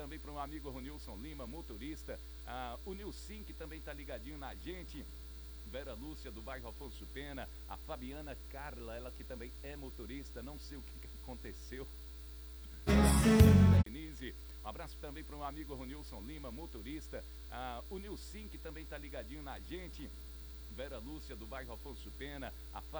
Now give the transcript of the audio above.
também para o meu amigo Ronilson Lima, motorista. O Nilcim, que também tá ligadinho na gente. Vera Lúcia, do bairro Afonso Pena. A Fabiana Carla, ela que também é motorista. Não sei o que aconteceu. Denise, um abraço também para o meu amigo Ronilson Lima, motorista. O Nilcim, que também tá ligadinho na gente. Vera Lúcia, do bairro Afonso Pena. A